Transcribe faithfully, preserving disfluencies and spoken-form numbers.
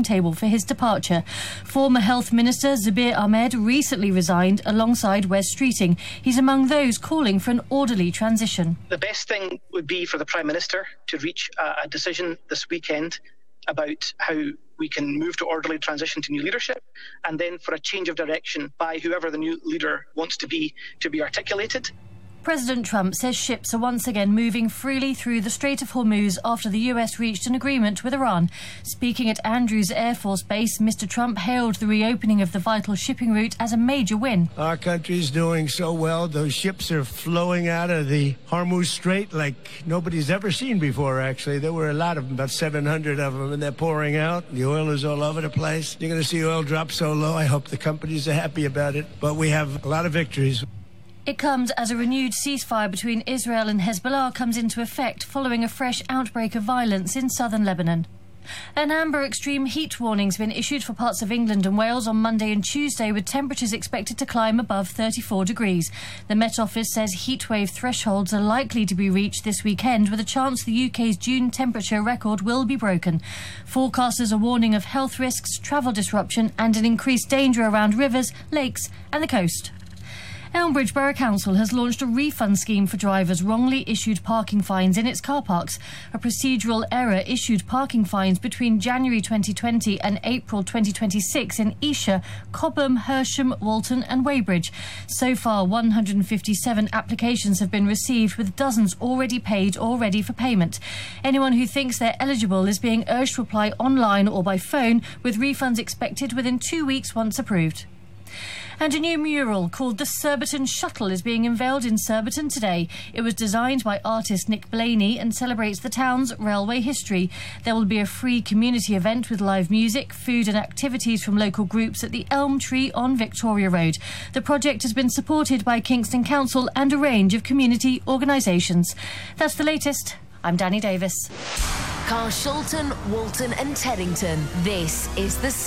timetable for his departure. Former Health Minister Zubir Ahmed recently resigned alongside Wes Streeting. He's among those calling for an orderly transition. The best thing would be for the Prime Minister to reach a, a decision this weekend about how we can move to orderly transition to new leadership, and then for a change of direction by whoever the new leader wants to be to be articulated. President Trump says ships are once again moving freely through the Strait of Hormuz after the U S reached an agreement with Iran. Speaking at Andrews Air Force Base, Mister Trump hailed the reopening of the vital shipping route as a major win. Our country's doing so well. Those ships are flowing out of the Hormuz Strait like nobody's ever seen before, actually. There were a lot of them, about seven hundred of them, and they're pouring out. The oil is all over the place. You're going to see oil drop so low. I hope the companies are happy about it. But we have a lot of victories. It comes as a renewed ceasefire between Israel and Hezbollah comes into effect following a fresh outbreak of violence in southern Lebanon. An amber extreme heat warning has been issued for parts of England and Wales on Monday and Tuesday, with temperatures expected to climb above thirty-four degrees. The Met Office says heatwave thresholds are likely to be reached this weekend, with a chance the U K's June temperature record will be broken. Forecasters are warning of health risks, travel disruption and an increased danger around rivers, lakes and the coast. Elmbridge Borough Council has launched a refund scheme for drivers wrongly issued parking fines in its car parks. A procedural error issued parking fines between January twenty twenty and April twenty twenty-six in Esher, Cobham, Hersham, Walton and Weybridge. So far, one hundred fifty-seven applications have been received, with dozens already paid or ready for payment. Anyone who thinks they're eligible is being urged to apply online or by phone, with refunds expected within two weeks once approved. And a new mural called the Surbiton Shuttle is being unveiled in Surbiton today. It was designed by artist Nick Blaney and celebrates the town's railway history. There will be a free community event with live music, food and activities from local groups at the Elm Tree on Victoria Road. The project has been supported by Kingston Council and a range of community organisations. That's the latest. I'm Danny Davis. Carshalton, Walton and Teddington. This is the